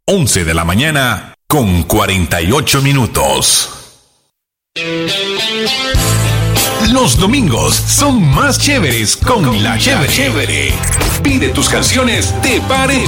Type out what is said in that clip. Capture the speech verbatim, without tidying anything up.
once de la mañana con cuarenta y ocho minutos. Los domingos son más chéveres con, con la chévere. chévere. Pide tus canciones de Pare